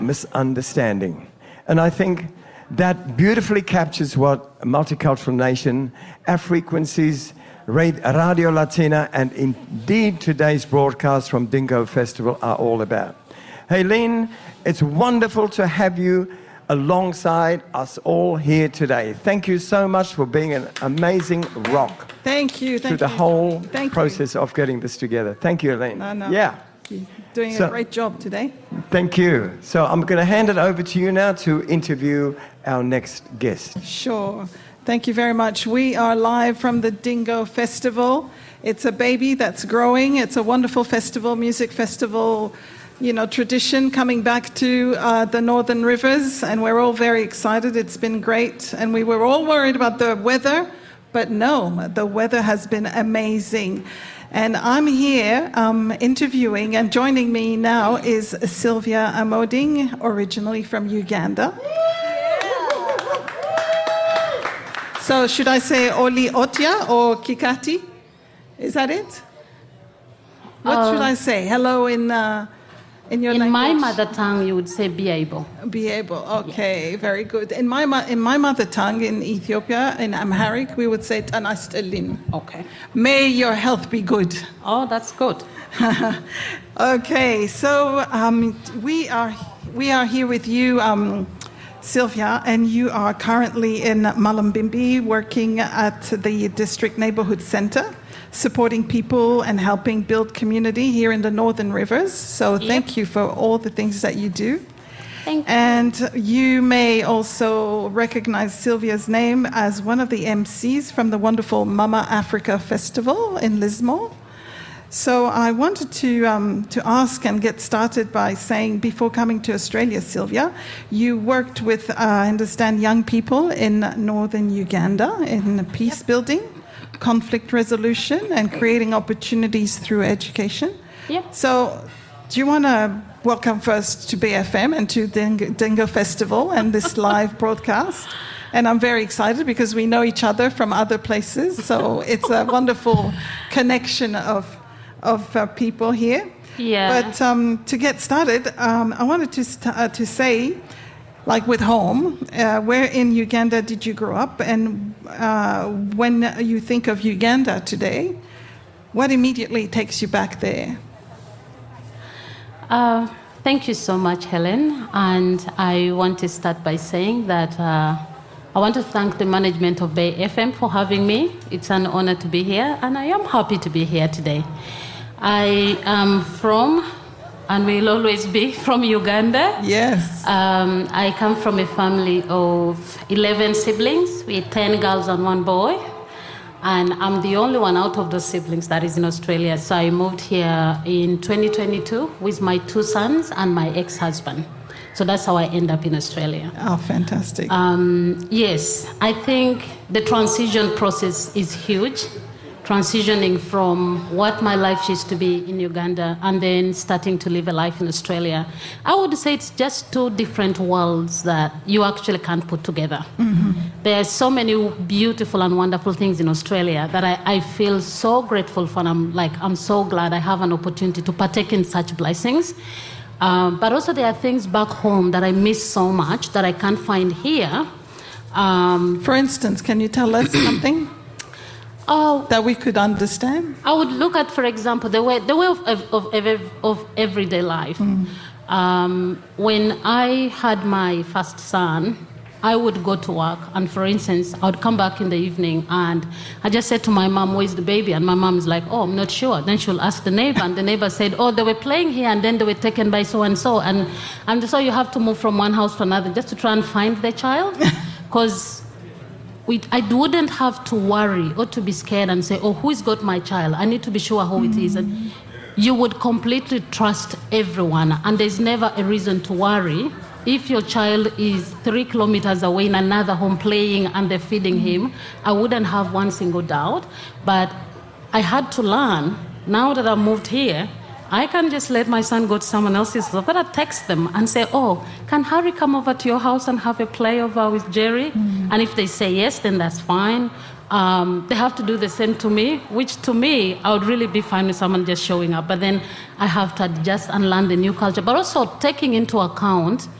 misunderstanding. And I think that beautifully captures what a multicultural nation, Afrequencies, Radio Latina, and indeed today's broadcast from Dingo Festival are all about. Helene, it's wonderful to have you alongside us all here today. Thank you so much for being an amazing rock. Thank you. Through the whole process of getting this together. Thank you, Helene. No. Yeah. You're doing a great job today. Thank you. So I'm going to hand it over to you now to interview our next guest. Sure. Thank you very much. We are live from the Dingo Festival. It's a baby that's growing. It's a wonderful festival, music festival, tradition coming back to the Northern Rivers, and we're all very excited. It's been great, and we were all worried about the weather, but no, the weather has been amazing. And I'm here interviewing, and joining me now is Sylvia Amoding, originally from Uganda. So should I say Oli Otia or Kikati? Is that it? What should I say? Hello in your language? In my mother tongue, you would say Biable. Biable, okay, very good. In my mother tongue, in Ethiopia, in Amharic, we would say Tanastelin. Okay. May your health be good. Oh, that's good. Okay, so we are here with you, Sylvia, and you are currently in Malambimbi working at the District Neighborhood Center, supporting people and helping build community here in the Northern Rivers. So thank you for all the things that you do. Thank you. And you may also recognize Sylvia's name as one of the MCs from the wonderful Mama Africa Festival in Lismore. So I wanted to ask and get started by saying, before coming to Australia, Sylvia, you worked with, I understand, young people in northern Uganda in peace building, conflict resolution, and creating opportunities through education. Yep. So do you want to welcome first to BFM and to Dingo Festival and this live broadcast? And I'm very excited because we know each other from other places, so it's a wonderful connection of people here. Yeah. But to get started, I wanted to say, like with home, where in Uganda did you grow up? And when you think of Uganda today, what immediately takes you back there? Thank you so much, Helen. And I want to start by saying that I want to thank the management of Bay FM for having me. It's an honor to be here, and I am happy to be here today. I am from, and will always be, from Uganda. Yes. I come from a family of 11 siblings with 10 girls and 1 boy. And I'm the only one out of those siblings that is in Australia. So I moved here in 2022 with my 2 sons and my ex-husband. So that's how I end up in Australia. Oh, fantastic. Yes, I think the transition process is huge. Transitioning from what my life used to be in Uganda and then starting to live a life in Australia. I would say it's just 2 different worlds that you actually can't put together. Mm-hmm. There are so many beautiful and wonderful things in Australia that I feel so grateful for, and I'm so glad I have an opportunity to partake in such blessings. But also there are things back home that I miss so much that I can't find here. For instance, can you tell us something? That we could understand? I would look at, for example, the way of everyday life. Mm. When I had my first son, I would go to work, and for instance, I would come back in the evening, and I just said to my mom, "Where's the baby?" And my mom is like, "Oh, I'm not sure." Then she'll ask the neighbor, and the neighbor said, "Oh, they were playing here, and then they were taken by so and so," and so you have to move from one house to another just to try and find the child, because I wouldn't have to worry or to be scared and say, "Oh, who's got my child? I need to be sure who it is." And you would completely trust everyone, and there's never a reason to worry. If your child is 3 kilometers away in another home playing and they're feeding him, I wouldn't have one single doubt. But I had to learn, now that I moved here, I can just let my son go to someone else's. I've got to text them and say, "Oh, can Harry come over to your house and have a play over with Jerry?" Mm-hmm. And if they say yes, then that's fine. They have to do the same to me, which to me, I would really be fine with someone just showing up. But then I have to adjust and learn the new culture. But also taking into account